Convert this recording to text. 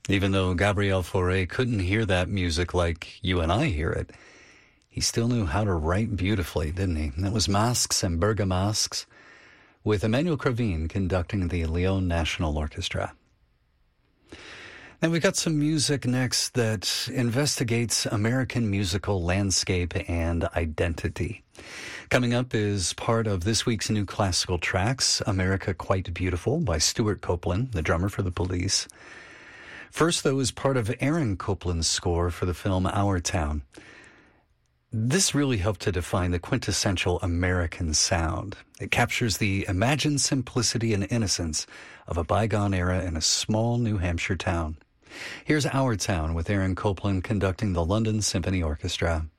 Even though Gabriel Fauré couldn't hear that music like you and I hear it, he still knew how to write beautifully, didn't he? And that was Masques and Bergamasques, with Emmanuel Cravin conducting the Lyon National Orchestra. Now we've got some music next that investigates American musical landscape and identity. Coming up is part of this week's new classical tracks, America Quite Beautiful by Stuart Copeland, the drummer for the Police. First, though, is part of Aaron Copland's score for the film Our Town. This really helped to define the quintessential American sound. It captures the imagined simplicity and innocence of a bygone era in a small New Hampshire town. Here's Our Town with Aaron Copland conducting the London Symphony Orchestra.